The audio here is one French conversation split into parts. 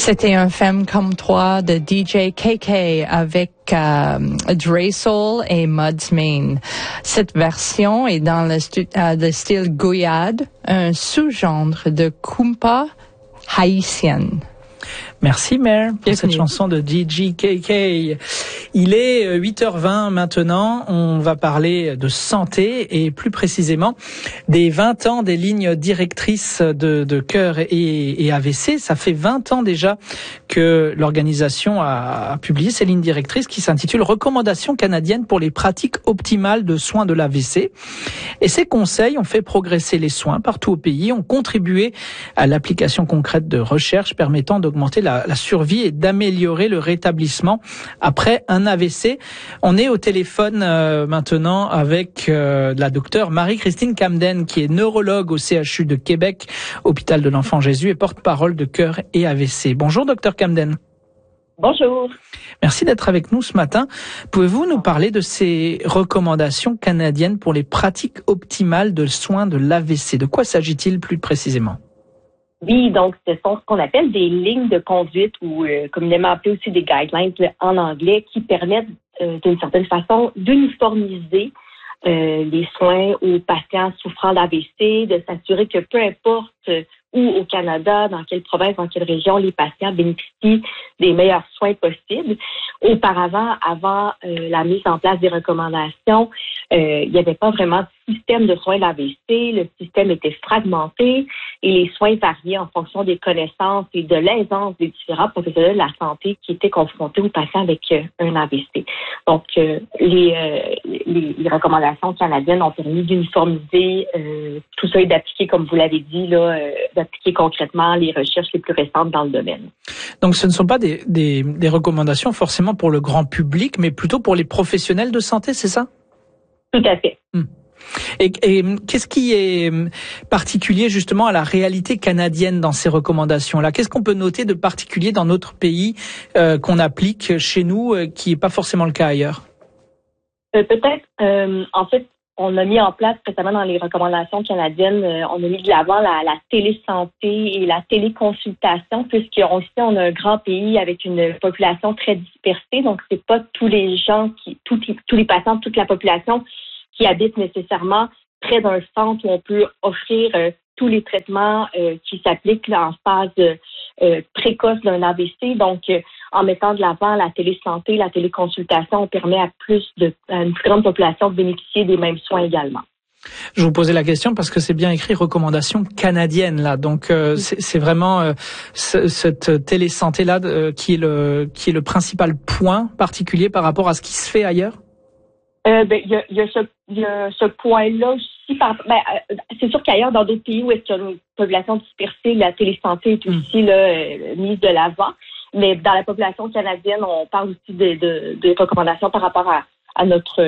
C'était un Femme comme toi de DJ KK avec Dre Soul et Mud's Main. Cette version est dans le style gouyade, un sous-genre de compas haïtienne. Merci Mère pour cette chanson de DJ KK. Il est 8h20 maintenant. On va parler de santé et plus précisément des 20 ans des lignes directrices de cœur et AVC. Ça fait 20 ans déjà que l'organisation a publié ces lignes directrices qui s'intitulent Recommandations canadiennes pour les pratiques optimales de soins de l'AVC. Et ces conseils ont fait progresser les soins partout au pays, ont contribué à l'application concrète de recherches permettant d'augmenter la survie et d'améliorer le rétablissement après un AVC. On est au téléphone maintenant avec la docteure Marie-Christine Camden, qui est neurologue au CHU de Québec, hôpital de l'Enfant Jésus, et porte-parole de Cœur et AVC. Bonjour docteur Camden. Bonjour. Merci d'être avec nous ce matin. Pouvez-vous nous parler de ces recommandations canadiennes pour les pratiques optimales de soins de l'AVC? De quoi s'agit-il plus précisément? Oui, donc ce sont ce qu'on appelle des lignes de conduite ou communément appelées aussi des guidelines en anglais qui permettent d'une certaine façon d'uniformiser les soins aux patients souffrant d'AVC, de s'assurer que peu importe où au Canada, dans quelle province, dans quelle région les patients bénéficient des meilleurs soins possibles. Auparavant, avant la mise en place des recommandations, il n'y avait pas vraiment de système de soins de l'AVC. Le système était fragmenté et les soins variaient en fonction des connaissances et de l'aisance des différents professionnels de la santé qui étaient confrontés aux patients avec un AVC. Donc, les recommandations canadiennes ont permis d'uniformiser tout ça et d'appliquer, comme vous l'avez dit, là, d'appliquer concrètement les recherches les plus récentes dans le domaine. Donc, ce ne sont pas des recommandations forcément pour le grand public, mais plutôt pour les professionnels de santé, c'est ça? Tout à fait. Et qu'est-ce qui est particulier justement à la réalité canadienne dans ces recommandations-là? Qu'est-ce qu'on peut noter de particulier dans notre pays qu'on applique chez nous, qui n'est pas forcément le cas ailleurs? Peut-être, en fait, on a mis en place récemment dans les recommandations canadiennes, on a mis de l'avant la télésanté et la téléconsultation, puisqu'on a un grand pays avec une population très dispersée, donc c'est pas tous les gens tous les patients, toute la population qui habitent nécessairement près d'un centre où on peut offrir tous les traitements qui s'appliquent là, en phase précoce d'un AVC. Donc, en mettant de l'avant la télésanté, la téléconsultation, on permet à une plus grande population de bénéficier des mêmes soins également. Je vous posais la question parce que c'est bien écrit recommandations canadiennes là, donc c'est vraiment cette télésanté là qui est le principal point particulier par rapport à ce qui se fait ailleurs. Il y a ce point-là aussi. C'est sûr qu'ailleurs, dans d'autres pays où est-ce qu'il y a une population dispersée, la télésanté est aussi mise de l'avant. Mais dans la population canadienne, on parle aussi de recommandations par rapport à notre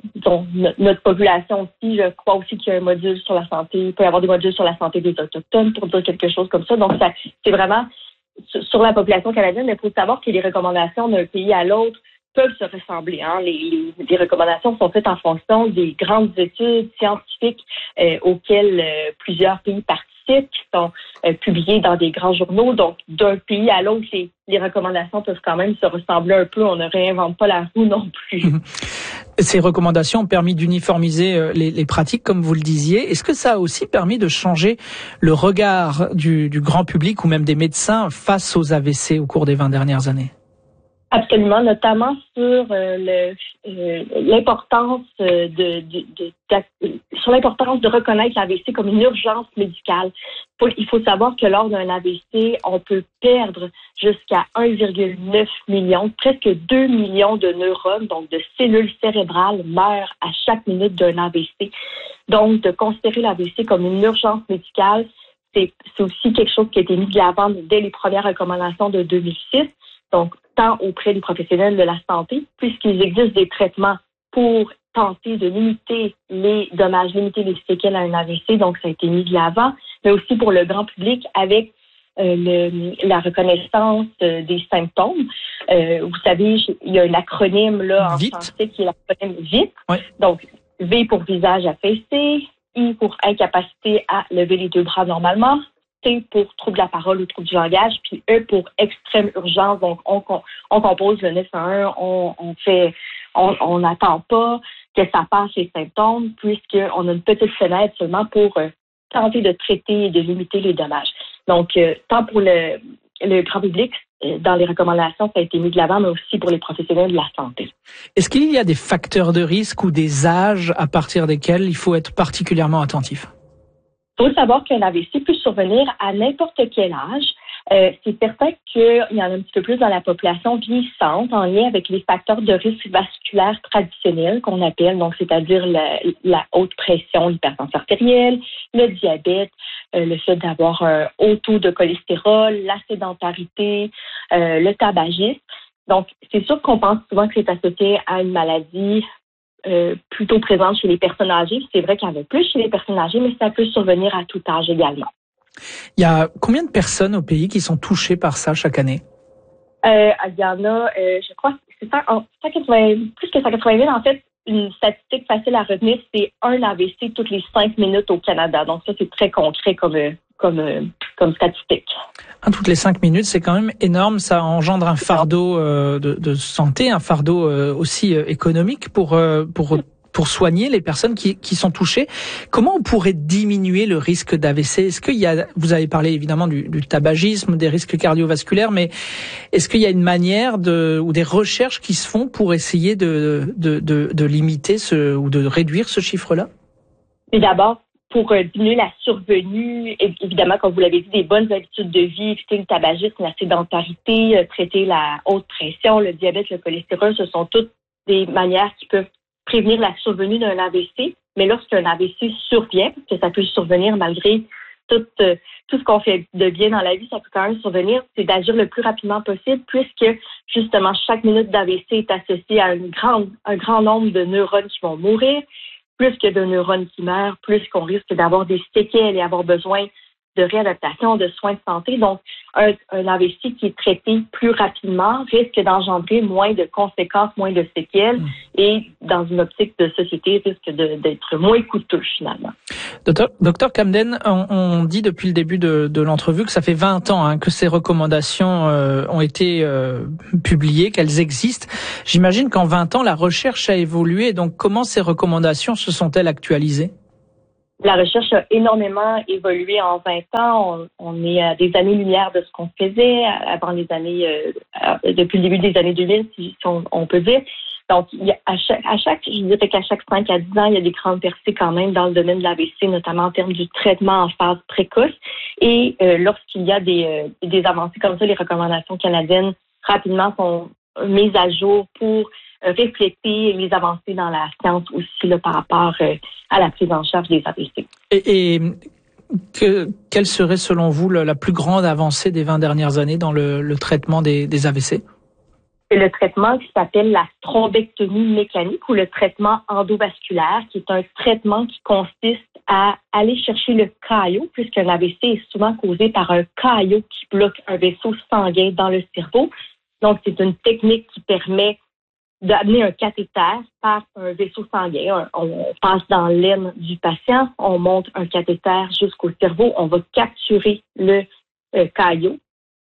population aussi. Je crois aussi qu'il y a un module sur la santé. Il peut y avoir des modules sur la santé des Autochtones pour dire quelque chose comme ça. Donc, c'est vraiment sur la population canadienne, mais il faut savoir que les recommandations d'un pays à l'autre peuvent se ressembler. Les recommandations sont faites en fonction des grandes études scientifiques auxquelles plusieurs pays participent, qui sont publiées dans des grands journaux. Donc, d'un pays à l'autre, les recommandations peuvent quand même se ressembler un peu. On ne réinvente pas la roue non plus. Ces recommandations ont permis d'uniformiser les pratiques, comme vous le disiez. Est-ce que ça a aussi permis de changer le regard du grand public ou même des médecins face aux AVC au cours des 20 dernières années? Absolument, notamment sur l'importance sur l'importance de reconnaître l'AVC comme une urgence médicale. Il faut savoir que lors d'un AVC, on peut perdre jusqu'à 1,9 million, presque 2 millions de neurones, donc de cellules cérébrales, meurent à chaque minute d'un AVC. Donc, de considérer l'AVC comme une urgence médicale, c'est aussi quelque chose qui a été mis de l'avant dès les premières recommandations de 2006. Donc, tant auprès des professionnels de la santé, puisqu'il existe des traitements pour tenter de limiter les dommages, limiter les séquelles à un AVC, donc ça a été mis de l'avant, mais aussi pour le grand public avec la reconnaissance des symptômes. Vous savez, il y a un acronyme là en français qui est l'acronyme VIT. Oui. Donc, V pour visage affaissé, I pour incapacité à lever les deux bras normalement, T pour trouble de la parole ou trouble du langage, puis E pour extrême urgence. Donc, on compose le 911, on n'attend pas que ça passe les symptômes, puisqu'on a une petite fenêtre seulement pour tenter de traiter et de limiter les dommages. Donc, tant pour le grand public, dans les recommandations, ça a été mis de l'avant, mais aussi pour les professionnels de la santé. Est-ce qu'il y a des facteurs de risque ou des âges à partir desquels il faut être particulièrement attentif? Il faut savoir qu'un AVC peut survenir à n'importe quel âge. C'est certain qu'il y en a un petit peu plus dans la population vieillissante en lien avec les facteurs de risque vasculaire traditionnels qu'on appelle, donc c'est-à-dire la haute pression, l'hypertension artérielle, le diabète, le fait d'avoir un haut taux de cholestérol, la sédentarité, le tabagisme. Donc, c'est sûr qu'on pense souvent que c'est associé à une maladie plutôt présente chez les personnes âgées. C'est vrai qu'il y en a plus chez les personnes âgées, mais ça peut survenir à tout âge également. Il y a combien de personnes au pays qui sont touchées par ça chaque année? Il y en a, je crois, c'est plus que 180 000. En fait, une statistique facile à retenir, c'est un AVC toutes les 5 minutes au Canada. Donc ça, c'est très concret comme statistique. Toutes les 5 minutes, c'est quand même énorme. Ça engendre un fardeau de santé, un fardeau aussi économique pour soigner les personnes qui sont touchées. Comment on pourrait diminuer le risque d'AVC? Est-ce qu'il y a, vous avez parlé évidemment du tabagisme, des risques cardiovasculaires, mais est-ce qu'il y a une manière ou des recherches qui se font pour essayer de limiter ou de réduire ce chiffre-là? Et d'abord, pour diminuer la survenue, évidemment, comme vous l'avez dit, des bonnes habitudes de vie, éviter le tabagisme, la sédentarité, traiter la haute pression, le diabète, le cholestérol, ce sont toutes des manières qui peuvent prévenir la survenue d'un AVC. Mais lorsqu'un AVC survient, parce que ça peut survenir malgré tout ce qu'on fait de bien dans la vie, ça peut quand même survenir, c'est d'agir le plus rapidement possible, puisque justement chaque minute d'AVC est associée à un grand nombre de neurones qui vont mourir. Plus que de neurones qui meurent, plus qu'on risque d'avoir des séquelles et avoir besoin de réadaptation, de soins de santé. Donc, un AVC qui est traité plus rapidement risque d'engendrer moins de conséquences, moins de séquelles et, dans une optique de société, risque d'être moins coûteux finalement. Docteur Camden, on dit depuis le début de l'entrevue que ça fait 20 ans que ces recommandations ont été publiées, qu'elles existent. J'imagine qu'en 20 ans, la recherche a évolué. Donc, comment ces recommandations se sont-elles actualisées? La recherche a énormément évolué en 20 ans. On est à des années-lumière de ce qu'on faisait avant les années, depuis le début des années 2000, si on peut dire. Donc, je dirais qu'à chaque 5 à 10 ans, il y a des grandes percées quand même dans le domaine de l'AVC, notamment en termes du traitement en phase précoce. Et lorsqu'il y a des avancées comme ça, les recommandations canadiennes rapidement sont mises à jour pour refléter les avancées dans la science aussi là, par rapport à la prise en charge des AVC. Et quelle serait selon vous la plus grande avancée des 20 dernières années dans le traitement des AVC? C'est le traitement qui s'appelle la thrombectomie mécanique ou le traitement endovasculaire, qui est un traitement qui consiste à aller chercher le caillot, puisqu'un AVC est souvent causé par un caillot qui bloque un vaisseau sanguin dans le cerveau. Donc, c'est une technique qui permet d'amener un cathéter par un vaisseau sanguin. On passe dans l'aine du patient, on monte un cathéter jusqu'au cerveau, on va capturer le caillot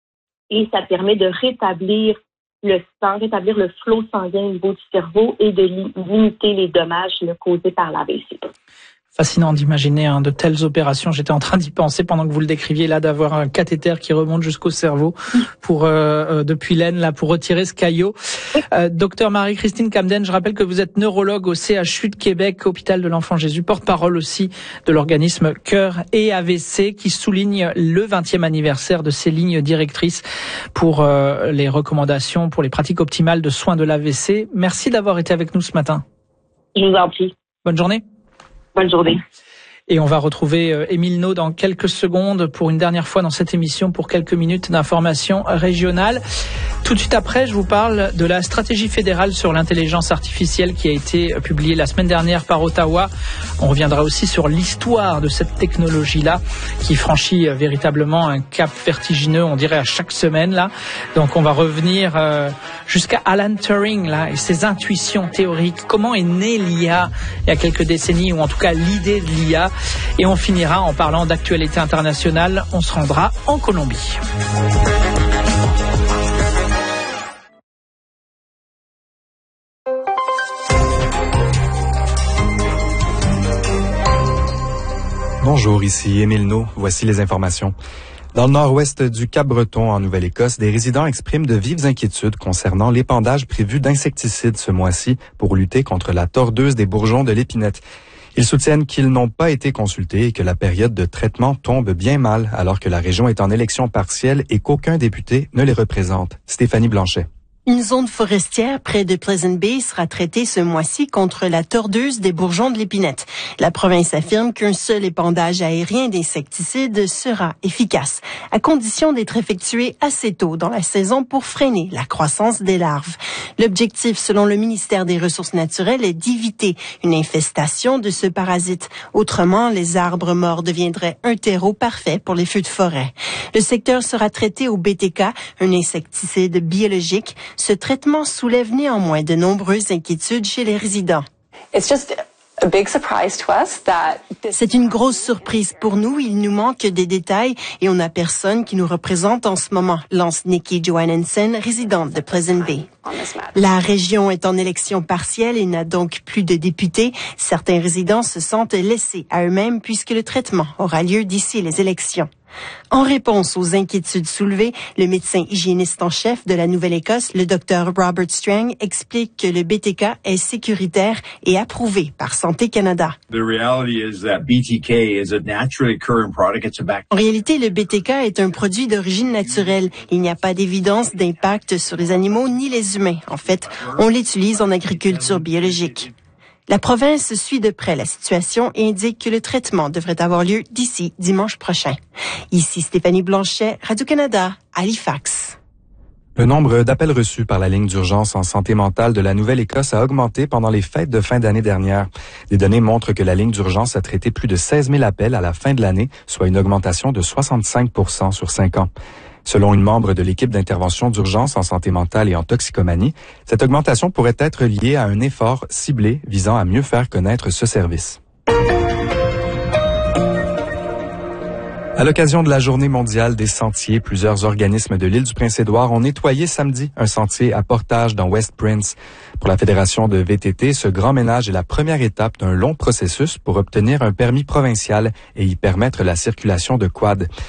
et ça permet de rétablir le sang, rétablir le flot sanguin au niveau du cerveau et de limiter les dommages causés par l'AVC. Fascinant d'imaginer de telles opérations. J'étais en train d'y penser pendant que vous le décriviez là, d'avoir un cathéter qui remonte jusqu'au cerveau pour depuis l'aine là pour retirer ce caillot. Docteur Marie-Christine Camden, je rappelle que vous êtes neurologue au CHU de Québec, hôpital de l'Enfant Jésus, porte-parole aussi de l'organisme Cœur et AVC qui souligne le 20e anniversaire de ces lignes directrices pour les recommandations pour les pratiques optimales de soins de l'AVC. Merci d'avoir été avec nous ce matin. Je vous en prie. Bonne journée. Bonne journée. Et on va retrouver Émile Naud dans quelques secondes pour une dernière fois dans cette émission pour quelques minutes d'information régionale. Tout de suite après, je vous parle de la stratégie fédérale sur l'intelligence artificielle qui a été publiée la semaine dernière par Ottawa. On reviendra aussi sur l'histoire de cette technologie-là qui franchit véritablement un cap vertigineux, on dirait à chaque semaine là. Donc on va revenir jusqu'à Alan Turing là et ses intuitions théoriques. Comment est née l'IA il y a quelques décennies ou en tout cas l'idée de l'IA. Et on finira en parlant d'actualité internationale. On se rendra en Colombie. Bonjour, ici Émile No. Voici les informations. Dans le nord-ouest du Cap-Breton, en Nouvelle-Écosse, des résidents expriment de vives inquiétudes concernant l'épandage prévu d'insecticides ce mois-ci pour lutter contre la tordeuse des bourgeons de l'épinette. Ils soutiennent qu'ils n'ont pas été consultés et que la période de traitement tombe bien mal alors que la région est en élection partielle et qu'aucun député ne les représente. Stéphanie Blanchet. Une zone forestière près de Pleasant Bay sera traitée ce mois-ci contre la tordeuse des bourgeons de l'épinette. La province affirme qu'un seul épandage aérien d'insecticides sera efficace, à condition d'être effectué assez tôt dans la saison pour freiner la croissance des larves. L'objectif, selon le ministère des Ressources naturelles, est d'éviter une infestation de ce parasite. Autrement, les arbres morts deviendraient un terreau parfait pour les feux de forêt. Le secteur sera traité au BTK, un insecticide biologique. Ce traitement soulève néanmoins de nombreuses inquiétudes chez les résidents. C'est une grosse surprise pour nous. Il nous manque des détails et on n'a personne qui nous représente en ce moment, lance Nikki Johannesson, résidente de Pleasant Bay. La région est en élection partielle et n'a donc plus de députés. Certains résidents se sentent laissés à eux-mêmes puisque le traitement aura lieu d'ici les élections. En réponse aux inquiétudes soulevées, le médecin hygiéniste en chef de la Nouvelle-Écosse, le Dr Robert Strang, explique que le BTK est sécuritaire et approuvé par Santé Canada. En réalité, le BTK est un produit d'origine naturelle. Il n'y a pas d'évidence d'impact sur les animaux ni les humains. En fait, on l'utilise en agriculture biologique. La province suit de près la situation et indique que le traitement devrait avoir lieu d'ici dimanche prochain. Ici Stéphanie Blanchet, Radio-Canada, Halifax. Le nombre d'appels reçus par la ligne d'urgence en santé mentale de la Nouvelle-Écosse a augmenté pendant les fêtes de fin d'année dernière. Des données montrent que la ligne d'urgence a traité plus de 16 000 appels à la fin de l'année, soit une augmentation de 65 % sur 5 ans. Selon une membre de l'équipe d'intervention d'urgence en santé mentale et en toxicomanie, cette augmentation pourrait être liée à un effort ciblé visant à mieux faire connaître ce service. À l'occasion de la Journée mondiale des sentiers, plusieurs organismes de l'île du Prince-Édouard ont nettoyé samedi un sentier à Portage dans West Prince. Pour la Fédération de VTT, ce grand ménage est la première étape d'un long processus pour obtenir un permis provincial et y permettre la circulation de quads.